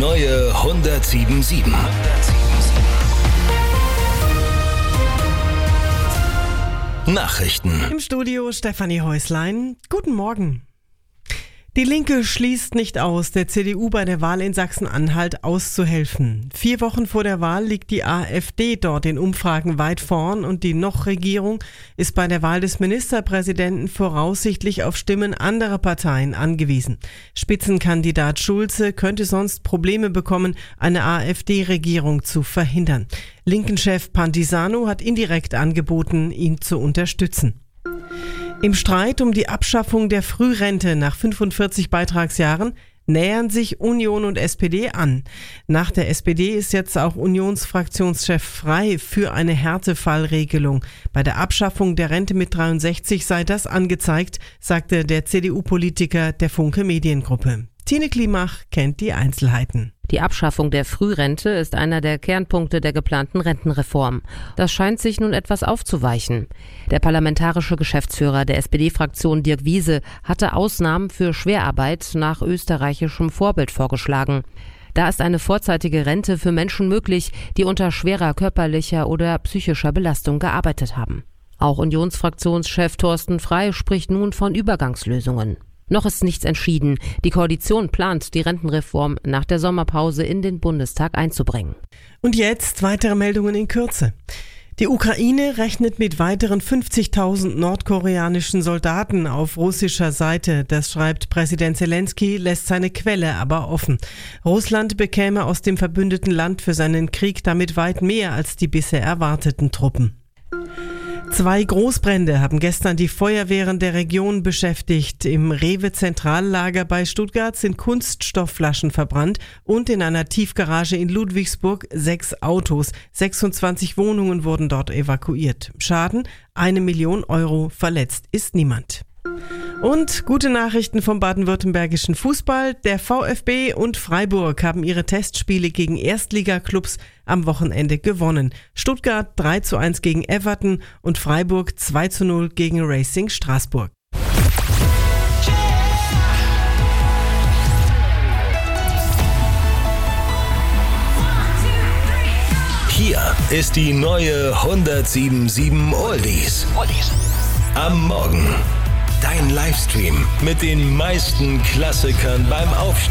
neue 107.7. Nachrichten. Im Studio Stefanie Häuslein. Guten Morgen. Die Linke schließt nicht aus, der CDU bei der Wahl in Sachsen-Anhalt auszuhelfen. 4 Wochen vor der Wahl liegt die AfD dort in Umfragen weit vorn und die Noch-Regierung ist bei der Wahl des Ministerpräsidenten voraussichtlich auf Stimmen anderer Parteien angewiesen. Spitzenkandidat Schulze könnte sonst Probleme bekommen, eine AfD-Regierung zu verhindern. Linken-Chef Pantisano hat indirekt angeboten, ihn zu unterstützen. Im Streit um die Abschaffung der Frührente nach 45 Beitragsjahren nähern sich Union und SPD an. Nach der SPD ist jetzt auch Unionsfraktionschef Frey für eine Härtefallregelung. Bei der Abschaffung der Rente mit 63 sei das angezeigt, sagte der CDU-Politiker der Funke Mediengruppe. Tine Klimach kennt die Einzelheiten. Die Abschaffung der Frührente ist einer der Kernpunkte der geplanten Rentenreform. Das scheint sich nun etwas aufzuweichen. Der parlamentarische Geschäftsführer der SPD-Fraktion Dirk Wiese hatte Ausnahmen für Schwerarbeit nach österreichischem Vorbild vorgeschlagen. Da ist eine vorzeitige Rente für Menschen möglich, die unter schwerer körperlicher oder psychischer Belastung gearbeitet haben. Auch Unionsfraktionschef Thorsten Frey spricht nun von Übergangslösungen. Noch ist nichts entschieden. Die Koalition plant, die Rentenreform nach der Sommerpause in den Bundestag einzubringen. Und jetzt weitere Meldungen in Kürze. Die Ukraine rechnet mit weiteren 50.000 nordkoreanischen Soldaten auf russischer Seite. Das schreibt Präsident Zelensky, lässt seine Quelle aber offen. Russland bekäme aus dem verbündeten Land für seinen Krieg damit weit mehr als die bisher erwarteten Truppen. 2 Großbrände haben gestern die Feuerwehren der Region beschäftigt. Im Rewe-Zentrallager bei Stuttgart sind Kunststoffflaschen verbrannt und in einer Tiefgarage in Ludwigsburg 6 Autos. 26 Wohnungen wurden dort evakuiert. Schaden 1 Million Euro, verletzt ist niemand. Und gute Nachrichten vom baden-württembergischen Fußball. Der VfB und Freiburg haben ihre Testspiele gegen Erstligaklubs am Wochenende gewonnen. Stuttgart 3:1 gegen Everton und Freiburg 2:0 gegen Racing Straßburg. Hier ist die neue 107.7 Oldies. Am Morgen. Dein Livestream mit den meisten Klassikern beim Aufstehen.